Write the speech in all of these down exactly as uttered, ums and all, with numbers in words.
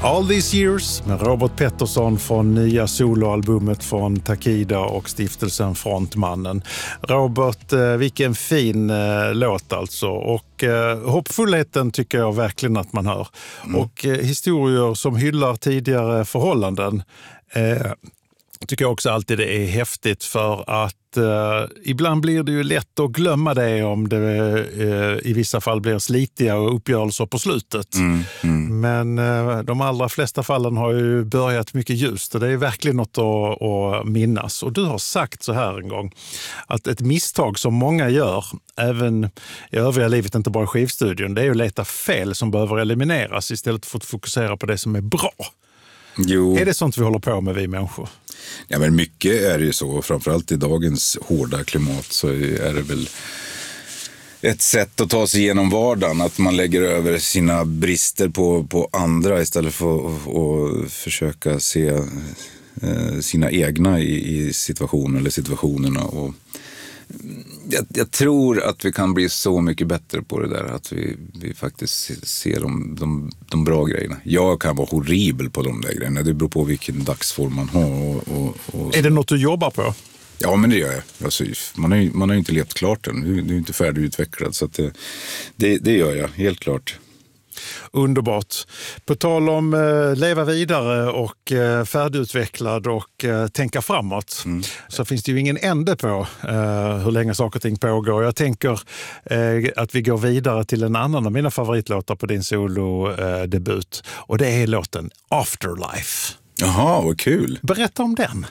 All These Years med Robert Pettersson från nya soloalbumet från Takida och stiftelsen Frontmannen. Robert, vilken fin eh, låt alltså, och eh, hoppfullheten tycker jag verkligen att man hör. Mm. Och eh, historier som hyllar tidigare förhållanden eh, tycker jag också alltid det är häftigt, för att Uh, ibland blir det ju lätt att glömma det om det uh, i vissa fall blir slitiga och uppgörelser på slutet. Mm, mm. Men uh, de allra flesta fallen har ju börjat mycket ljust och det är verkligen något att, att minnas. Och du har sagt så här en gång att ett misstag som många gör, även i övriga livet, inte bara i skivstudion, det är att leta fel som behöver elimineras istället för att fokusera på det som är bra. Jo. Är det sånt vi håller på med, vi människor? Ja, men mycket är det ju så. Framförallt i dagens hårda klimat så är det väl ett sätt att ta sig igenom vardagen. Att man lägger över sina brister på, på andra istället för att, att försöka se eh, sina egna i, i situationen eller situationerna. Och jag, jag tror att vi kan bli så mycket bättre på det där, att vi, vi faktiskt ser de, de, de bra grejerna. Jag kan vara horribel på de där grejerna, det beror på vilken dagsform man har. Och, och, och... Är det något du jobbar på? Ja, men det gör jag. Alltså, man har ju man har ju inte levt klart än, det är ju inte färdigutvecklad, så att det, det, det gör jag, helt klart. Underbart. På tal om eh, leva vidare och eh, färdigutvecklad och eh, tänka framåt, mm. så finns det ju ingen ände på eh, hur länge saker och ting pågår. Jag tänker eh, att vi går vidare till en annan av mina favoritlåtar på din solo-debut, eh, och det är låten Afterlife. Jaha, vad kul. Berätta om den.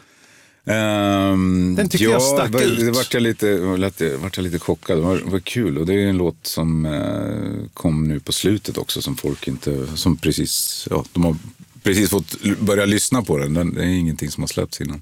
Um, den tycker ja, jag stack var, ut. Det vart jag lite, vart jag lite chockad. Det var, var kul, och det är en låt som uh, kom nu på slutet också, som folk inte, som precis, ja, de har precis fått börja lyssna på den. den det är ingenting som har släppts innan.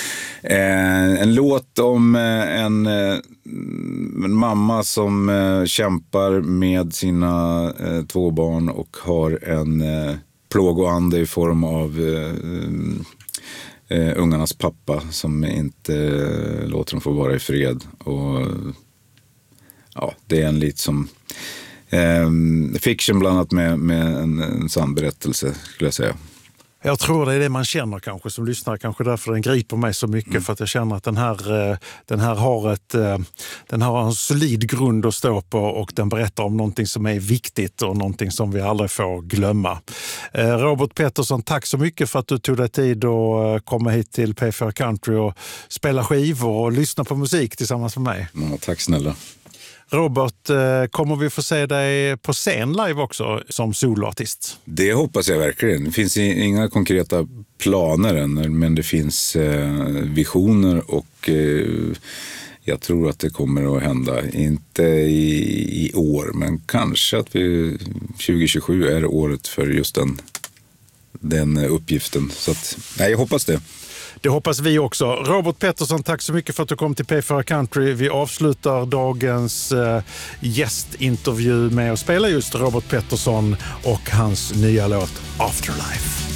Uh, en låt om uh, en, uh, en mamma som uh, kämpar med sina uh, två barn och har en uh, plågoande i form av uh, Uh, ungarnas pappa som inte uh, låter dem få vara i fred. Och ja, det är en lite som um, fiction blandat med, med en, en sann berättelse, skulle jag säga. Jag tror det är det man känner kanske som lyssnar, kanske därför den griper mig så mycket, mm. för att jag känner att den här, den här har ett, den har en solid grund att stå på, och den berättar om någonting som är viktigt och någonting som vi aldrig får glömma. Robert Pettersson, tack så mycket för att du tog dig tid att komma hit till P fyra Country och spela skivor och lyssna på musik tillsammans med mig. Ja, tack snälla. Robert, kommer vi få se dig på scen live också som soloartist? Det hoppas jag verkligen. Det finns inga konkreta planer än, men det finns visioner, och jag tror att det kommer att hända. Inte i, i år, men kanske att vi tjugo tjugosju är året för just den, den uppgiften. Så att, nej, jag hoppas det. Det hoppas vi också. Robert Pettersson, tack så mycket för att du kom till P fyra Country. Vi avslutar dagens eh, gästintervju med att spela just Robert Pettersson och hans nya låt Afterlife.